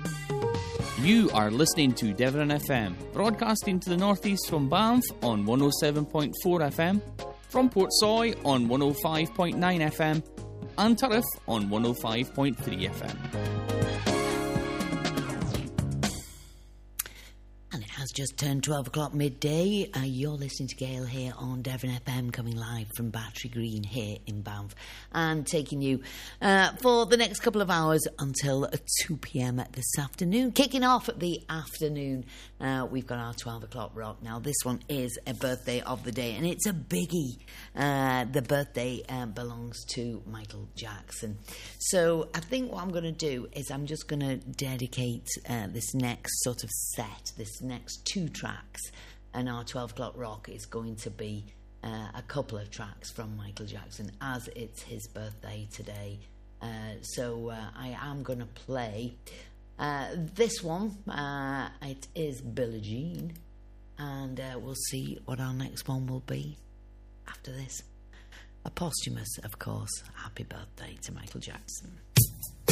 You are listening to Devon FM, broadcasting to the northeast from Banff on 107.4 FM, from Portsoy on 105.9 FM, and Turriff on 105.3 FM. And it has just turned 12 o'clock midday. You're listening to Gail here on Devon FM, coming live from Battery Green here in Banff, and taking you for the next couple of hours until 2 p.m. this afternoon. Kicking off the afternoon, we've got our 12 o'clock rock. Now, this one is a birthday of the day, and it's a biggie. The birthday belongs to Michael Jackson. So I think what I'm going to do is I'm just going to dedicate this next sort of set, this next two tracks, and our 12 o'clock rock is going to be a couple of tracks from Michael Jackson, as it's his birthday today. So I am going to play this one. It is Billie Jean, and we'll see what our next one will be after this. A posthumous, of course, happy birthday to Michael Jackson.